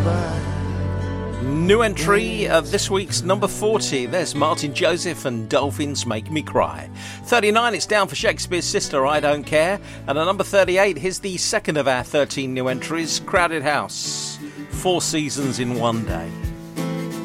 New entry of this week's number 40. There's Martin Joseph and Dolphins Make Me Cry. 39, it's down for Shakespeare's Sister, I Don't Care. And at number 38, here's the second of our 13 new entries, Crowded House. 4 seasons in one day.